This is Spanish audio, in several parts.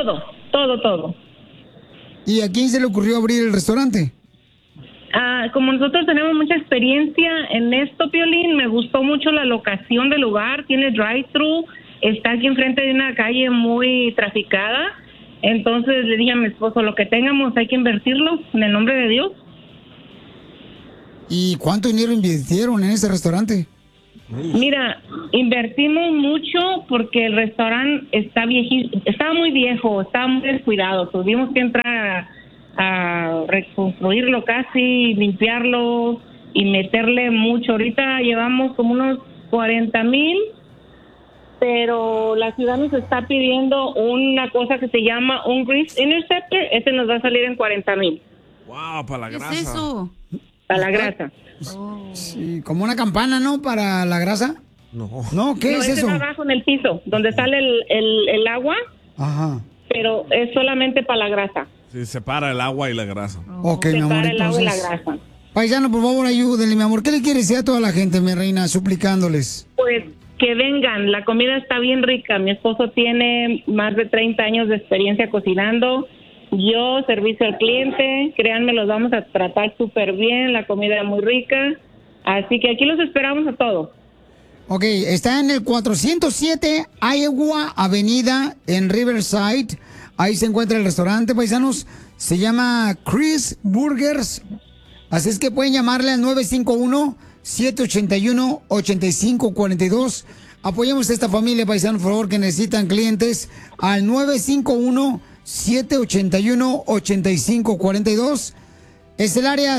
Todo. ¿Y a quién se le ocurrió abrir el restaurante? Como nosotros tenemos mucha experiencia en esto, Piolín, me gustó mucho la locación del lugar, tiene drive-thru, está aquí enfrente de una calle muy traficada, entonces le dije a mi esposo, lo que tengamos hay que invertirlo en el nombre de Dios. ¿Y cuánto dinero invirtieron en ese restaurante? Mira, invertimos mucho porque el restaurante está estaba muy viejo, estaba muy descuidado, tuvimos que entrar a reconstruirlo casi, limpiarlo y meterle mucho. Ahorita llevamos como unos 40,000, pero la ciudad nos está pidiendo una cosa que se llama un grease interceptor, ese nos va a salir en 40,000. Wow, para la grasa. ¿Qué es eso? Para la grasa. Sí, como una campana, ¿no? Para la grasa. No, ¿qué es eso? Abajo en el piso, donde sale el agua. Ajá. Pero es solamente para la grasa. Sí, separa el agua y la grasa. Ok, mi amor, Separa el agua y la entonces. grasa. Paisano, por favor, ayúdenle, mi amor. ¿Qué le quiere decir a toda la gente, mi reina, suplicándoles? Pues que vengan, la comida está bien rica. Mi esposo tiene más de 30 años de experiencia cocinando. Yo, servicio al cliente, créanme, los vamos a tratar súper bien, la comida es muy rica. Así que aquí los esperamos a todos. Ok, está en el 407 Iowa Avenida en Riverside. Ahí se encuentra el restaurante, paisanos. Se llama Chris Burgers. Así es que pueden llamarle al 951-781-8542. Apoyemos a esta familia, paisanos, por favor, que necesitan clientes. Al 951-781-8542. Es el área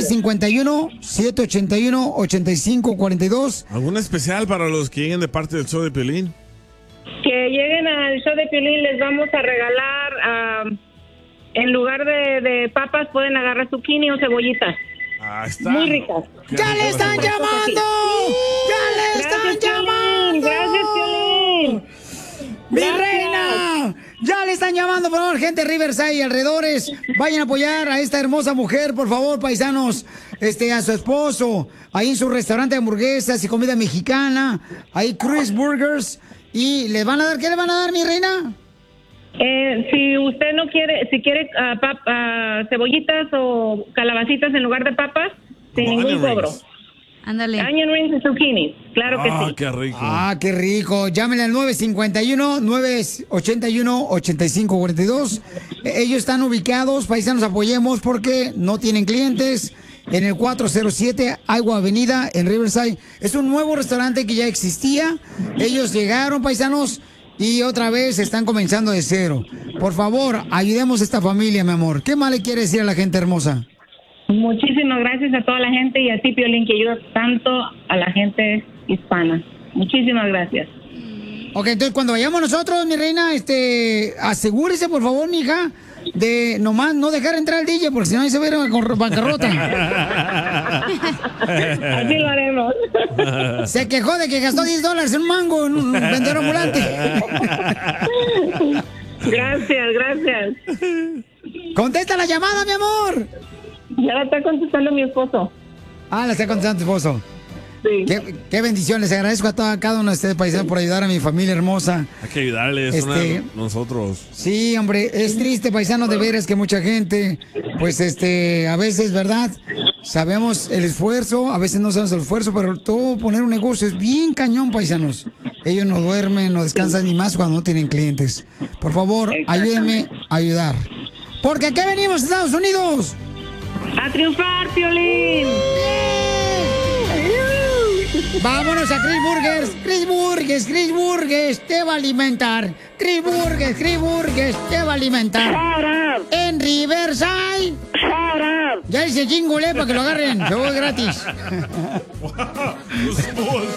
951-781-8542. ¿Algún especial para los que lleguen de parte del show de Piolín? Que lleguen al show de Piolín, les vamos a regalar, en lugar de papas, pueden agarrar zucchini o cebollitas. Ahí está. Muy ricas. ¡Ya le están llamando! ¡Ya le están llamando! ¡Gracias, Piolín! ¡Mi reina! Ya le están llamando, por favor, gente de Riverside y alrededores. Vayan a apoyar a esta hermosa mujer, por favor, paisanos. A su esposo. Ahí en su restaurante de hamburguesas y comida mexicana. Ahí Chris Burgers. ¿Y le van a dar? ¿Qué le van a dar, mi reina? Si usted no quiere, si quiere cebollitas o calabacitas en lugar de papas, sin ningún cobro. Ándale. Onion rings y zucchini, claro que sí. Qué rico. Qué rico. Llámenle al 951-981-8542. Ellos están ubicados, paisanos, apoyemos porque no tienen clientes. En el 407 Iowa Avenida en Riverside. Es un nuevo restaurante que ya existía. Ellos llegaron, paisanos, y otra vez están comenzando de cero. Por favor, ayudemos a esta familia, mi amor. ¿Qué más le quiere decir a la gente hermosa? Muchísimas gracias a toda la gente y a ti, Piolín, que ayudas tanto a la gente hispana. Muchísimas gracias. Ok, entonces cuando vayamos nosotros, mi reina, asegúrese, por favor, mija, de nomás no dejar entrar al DJ, porque si no ahí se ve con bancarrota. Así lo haremos. Se quejó de que gastó $10 en un mango en un vendedor ambulante. Gracias. Contesta la llamada, mi amor. Ya la está contestando mi esposo. La está contestando tu esposo. Sí. Qué bendición. Les agradezco a cada uno de ustedes, paisanos, por ayudar a mi familia hermosa. Hay que ayudarles nosotros. Sí, hombre, es triste, paisano, de veras que mucha gente, pues, a veces, ¿verdad? Sabemos el esfuerzo, a veces no sabemos el esfuerzo, pero todo poner un negocio es bien cañón, paisanos. Ellos no duermen, no descansan ni más cuando no tienen clientes. Por favor, ayúdenme a ayudar. Porque aquí venimos, Estados Unidos. ¡A triunfar, Piolín! Vámonos a Chris Burgers. Chris Burgers te va a alimentar. Chris Burgers te va a alimentar. En Riverside. Ya dice jingle, para que lo agarren. Yo voy gratis.